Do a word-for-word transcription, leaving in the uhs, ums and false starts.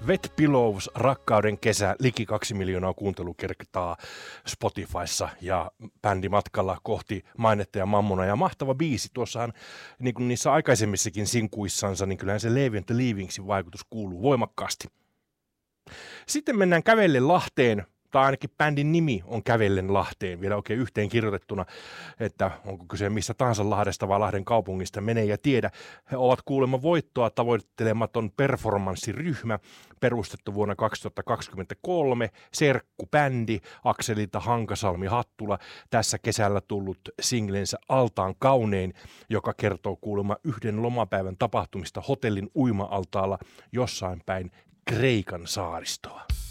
Wet Pillows, Rakkauden kesä, liki kaksi miljoonaa kuuntelukertaa Spotifyssa ja bändi matkalla kohti mainetta ja mammona. Ja mahtava biisi, tuossahan niin kuin niissä aikaisemmissakin sinkuissansa, niin kyllähän se Leaving the Leavingsin vaikutus kuuluu voimakkaasti. Sitten mennään Kävellen Lahteen. Tai ainakin bändin nimi on Kävellen Lahteen, vielä oikein yhteen kirjoitettuna, että onko kyse missä tahansa Lahdesta vai Lahden kaupungista, mene ja tiedä. He ovat kuulemma voittoa tavoittelematon performanssiryhmä, perustettu vuonna kaksituhattakaksikymmentäkolme, serkkubändi, Akselilta Hankasalmi Hattula, tässä kesällä tullut singlensä Altaan kaunein, joka kertoo kuulemma yhden lomapäivän tapahtumista hotellin uima-altaalla jossain päin Kreikan saaristoa.